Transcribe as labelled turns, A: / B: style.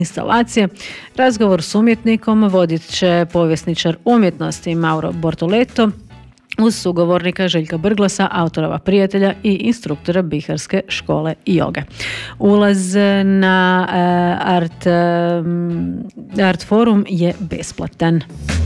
A: instalacije. Razgovor s umjetnikom vodit će povjesničar umjetnosti Mauro Bortoleto uz sugovornika Željka Brglasa, autorova prijatelja i instruktora Biharske škole joge. Ulaz na Art Forum je besplatan.